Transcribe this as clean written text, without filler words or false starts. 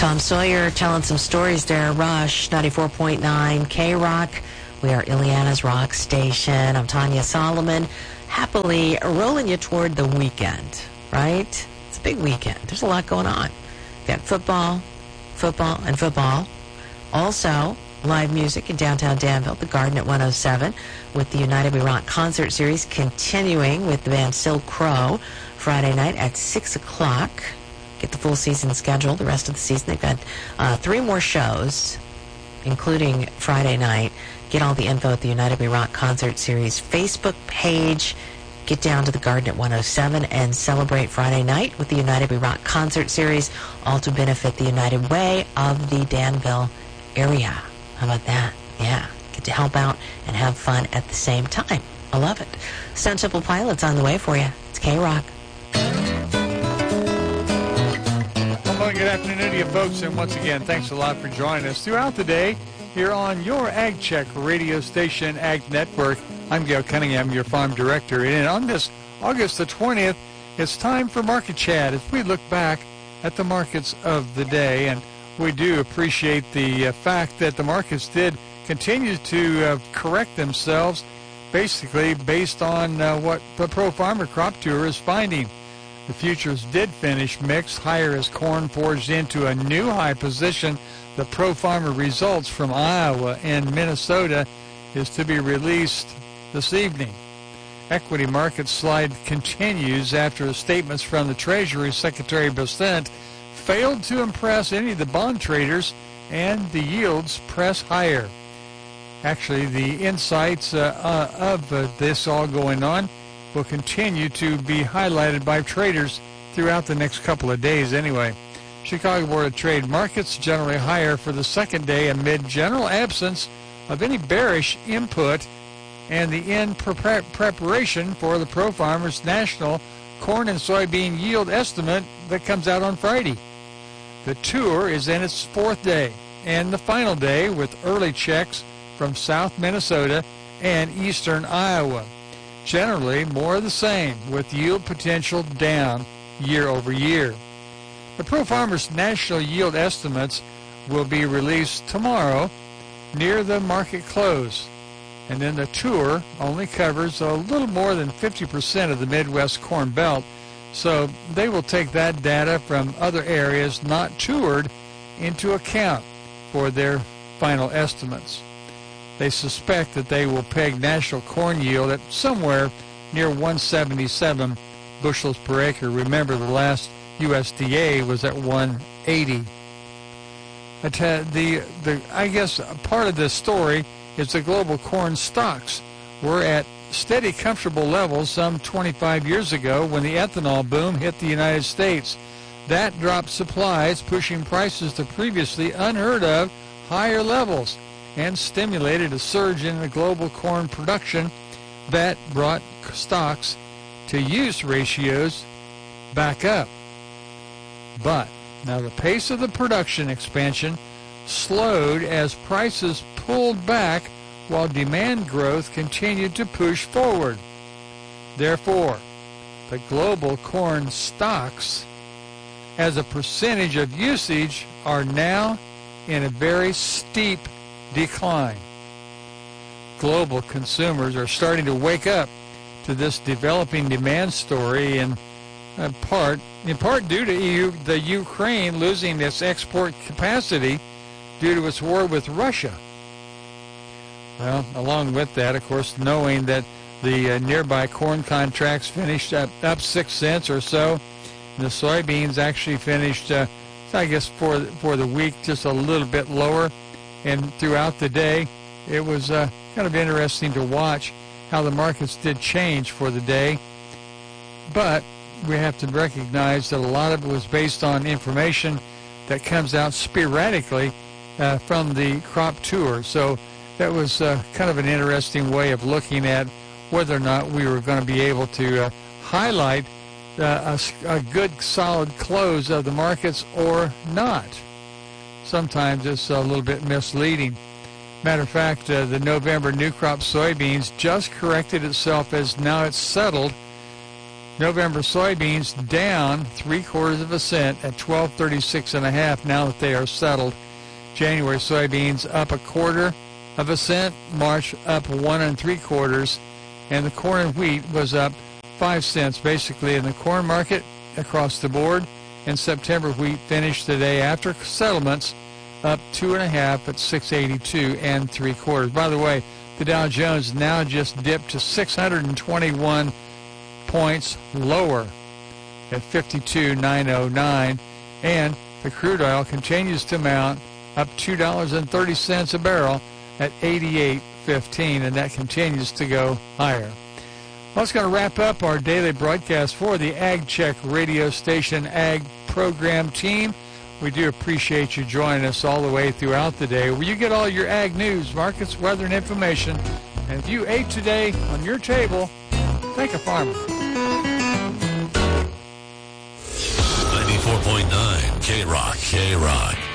Tom Sawyer telling some stories there. Rush 94.9 K-Rock. We are Ileana's rock station. I'm Tanya Solomon. Happily rolling you toward the weekend, right? It's a big weekend. There's a lot going on. We've got football. Also, live music in downtown Danville, the Garden at 107, with the United We Rock concert series continuing with the band Silk Crow Friday night at 6 o'clock. Get the full season schedule, the rest of the season. They've got 3 more shows, including Friday night. Get all the info at the United We Rock concert series Facebook page. Get down to the Garden at 107 and celebrate Friday night with the United We Rock concert series, all to benefit the United Way of the Danville area. How about that? Yeah. Get to help out and have fun at the same time. I love it. Stone Temple Pilots on the way for you. It's K-Rock. Good afternoon to you folks, and once again, thanks a lot for joining us throughout the day here on your Ag Check radio station, Ag Network. I'm Gail Cunningham, your farm director, and on this August the 20th, it's time for Market Chat as we look back at the markets of the day, and we do appreciate the fact that the markets did continue to correct themselves, basically based on what the Pro Farmer Crop Tour is finding. The futures did finish mixed higher as corn forged into a new high position. The Pro Farmer results from Iowa and Minnesota is to be released this evening. Equity market slide continues after statements from the Treasury Secretary Bessent failed to impress any of the bond traders, and the yields press higher. Actually, the insights of this all going on will continue to be highlighted by traders throughout the next couple of days anyway. Chicago Board of Trade markets generally higher for the second day amid general absence of any bearish input and the end preparation for the Pro Farmers National Corn and Soybean Yield Estimate that comes out on Friday. The tour is in its 4th day and the final day with early checks from South Minnesota and Eastern Iowa. Generally more of the same, with yield potential down year over year. The Pro Farmers National Yield Estimates will be released tomorrow near the market close. And then the tour only covers a little more than 50% of the Midwest Corn Belt, so they will take that data from other areas not toured into account for their final estimates. They suspect that they will peg national corn yield at somewhere near 177 bushels per acre. Remember, the last USDA was at 180. I guess part of this story is the global corn stocks were at steady, comfortable levels some 25 years ago when the ethanol boom hit the United States. That dropped supplies, pushing prices to previously unheard of higher levels, and stimulated a surge in the global corn production that brought stocks to use ratios back up. But now the pace of the production expansion slowed as prices pulled back while demand growth continued to push forward. Therefore, the global corn stocks as a percentage of usage are now in a very steep decline. Global consumers are starting to wake up to this developing demand story in part due to the Ukraine losing its export capacity due to its war with Russia. Well, along with that, of course, knowing that the nearby corn contracts finished up 6 cents or so, and the soybeans actually finished, I guess, for the week just a little bit lower. And throughout the day, it was kind of interesting to watch how the markets did change for the day. But we have to recognize that a lot of it was based on information that comes out sporadically from the crop tour. So that was kind of an interesting way of looking at whether or not we were going to be able to highlight a good, solid close of the markets or not. Sometimes it's a little bit misleading. Matter of fact, the November new crop soybeans just corrected itself as now it's settled November soybeans down 3/4 cent at 12.36.5 now that they are settled. January soybeans up 1/4 cent. March up 1 3/4, and the corn and wheat was up 5 cents basically in the corn market across the board. And September wheat finished the day after settlements up 2.5 at 682 3/4. By the way, the Dow Jones now just dipped to 621 points lower at 52,909, and the crude oil continues to mount up $2.30 a barrel at 88.15, and that continues to go higher. Well, that's going to wrap up our daily broadcast for the Ag Check radio station Ag program team. We do appreciate you joining us all the way throughout the day, where you get all your ag news, markets, weather, and information. And if you ate today on your table, thank a farmer. 94.9 K-Rock.